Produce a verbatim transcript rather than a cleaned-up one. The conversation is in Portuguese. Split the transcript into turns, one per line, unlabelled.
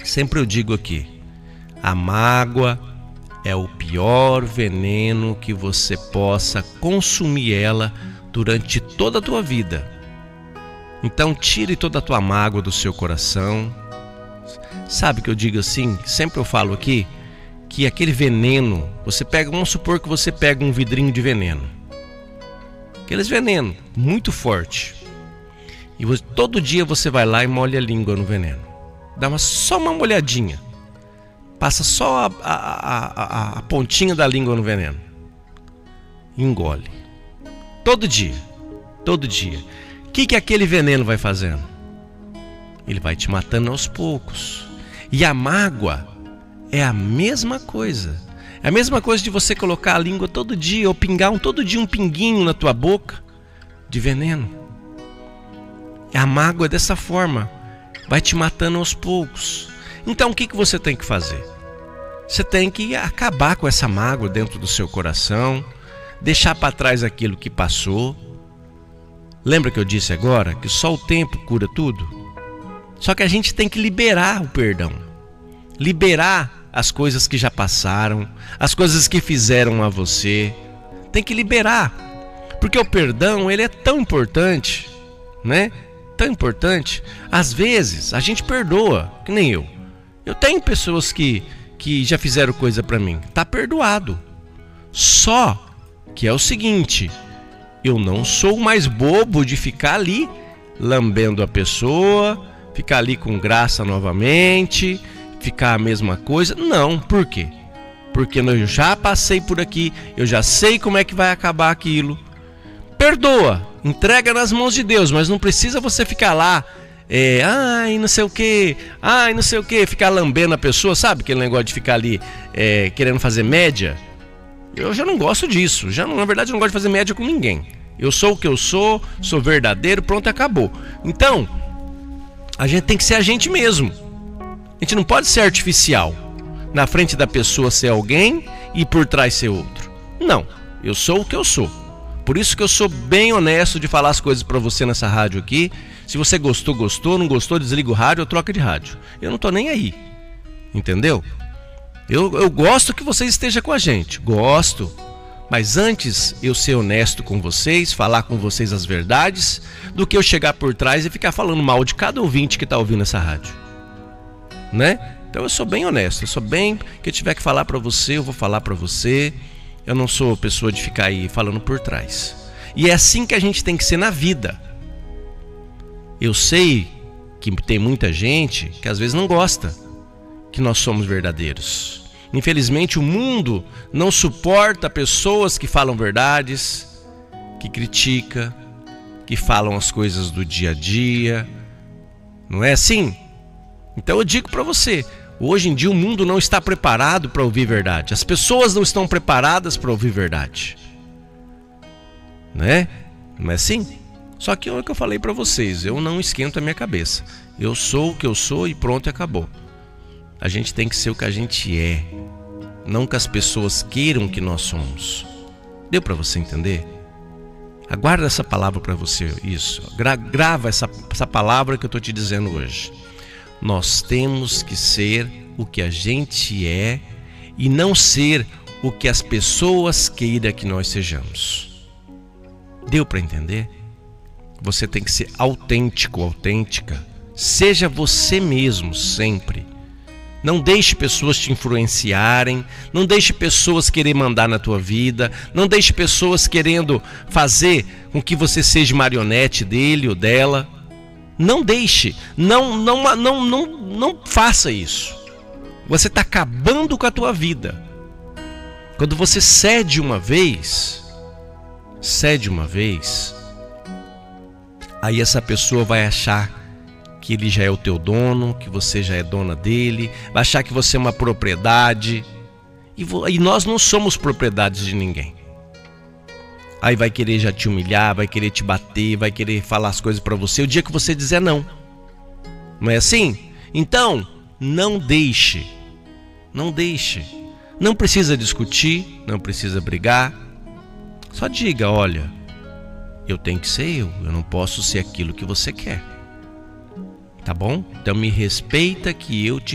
Sempre eu digo aqui, a mágoa é o pior veneno que você possa consumir ela durante toda a tua vida. Então tire toda a tua mágoa do seu coração. Sabe que eu digo assim, sempre eu falo aqui, que aquele veneno, você pega, vamos supor que você pega um vidrinho de veneno. Aqueles venenos, muito forte. E você, todo dia você vai lá e molha a língua no veneno. Dá uma, só uma molhadinha. Passa só a, a, a, a pontinha da língua no veneno. Engole. Todo dia. Todo dia. O que, que aquele veneno vai fazendo? Ele vai te matando aos poucos. E a mágoa é a mesma coisa. É a mesma coisa de você colocar a língua todo dia, ou pingar um, todo dia um pinguinho na tua boca de veneno. A mágoa é dessa forma. Vai te matando aos poucos. Então o que, que você tem que fazer? Você tem que acabar com essa mágoa dentro do seu coração, deixar para trás aquilo que passou. Lembra que eu disse agora que só o tempo cura tudo? Só que a gente tem que liberar o perdão. Liberar as coisas que já passaram, as coisas que fizeram a você. Tem que liberar. Porque o perdão, ele é tão importante, né? Tão importante. Às vezes a gente perdoa, que nem eu. Eu tenho pessoas que, que já fizeram coisa pra mim. Tá perdoado. Só que é o seguinte, eu não sou mais bobo de ficar ali lambendo a pessoa, ficar ali com graça novamente, ficar a mesma coisa. Não, por quê? Porque eu já passei por aqui, eu já sei como é que vai acabar aquilo. Perdoa, entrega nas mãos de Deus, mas não precisa você ficar lá, é, ai, não sei o que, ai, não sei o que, ficar lambendo a pessoa, sabe? Aquele negócio de ficar ali é, querendo fazer média. Eu já não gosto disso, já não, na verdade eu não gosto de fazer média com ninguém. Eu sou o que eu sou, sou verdadeiro, pronto, acabou. Então, a gente tem que ser a gente mesmo. A gente não pode ser artificial. Na frente da pessoa ser alguém e por trás ser outro. Não, eu sou o que eu sou. Por isso que eu sou bem honesto de falar as coisas pra você nessa rádio aqui. Se você gostou, gostou, não gostou, desliga o rádio ou troca de rádio. Eu não tô nem aí. Entendeu? Eu, eu gosto que vocês estejam com a gente. Gosto. Mas antes eu ser honesto com vocês, falar com vocês as verdades, do que eu chegar por trás e ficar falando mal de cada ouvinte que tá ouvindo essa rádio. Né? Então eu sou bem honesto. Eu sou bem... que eu tiver que falar pra você, eu vou falar pra você. Eu não sou pessoa de ficar aí falando por trás. E é assim que a gente tem que ser na vida. Eu sei que tem muita gente que às vezes não gosta que nós somos verdadeiros. Infelizmente o mundo não suporta pessoas que falam verdades, que criticam, que falam as coisas do dia a dia. Não é assim? Então eu digo para você, hoje em dia o mundo não está preparado para ouvir verdade. As pessoas não estão preparadas para ouvir verdade. Né? Não é assim? Só que é o que eu falei para vocês, eu não esquento a minha cabeça. Eu sou o que eu sou e pronto, acabou. A gente tem que ser o que a gente é, não que as pessoas queiram que nós somos. Deu para você entender? Aguarda essa palavra para você, isso. Gra grava essa, essa palavra que eu estou te dizendo hoje. Nós temos que ser o que a gente é e não ser o que as pessoas queiram que nós sejamos. Deu para entender? Você tem que ser autêntico, autêntica. Seja você mesmo sempre. Não deixe pessoas te influenciarem, não deixe pessoas querer mandar na tua vida, não deixe pessoas querendo fazer com que você seja marionete dele ou dela. Não deixe, não, não, não, não, não faça isso. Você está acabando com a tua vida. Quando você cede uma vez, cede uma vez, aí essa pessoa vai achar que ele já é o teu dono, que você já é dona dele, vai achar que você é uma propriedade, e, e nós não somos propriedades de ninguém. Aí vai querer já te humilhar, vai querer te bater, vai querer falar as coisas para você o dia que você dizer não. Não é assim? Então, não deixe, não deixe. Não precisa discutir, não precisa brigar. Só diga, olha, eu tenho que ser eu, eu não posso ser aquilo que você quer. Tá bom? Então me respeita que eu te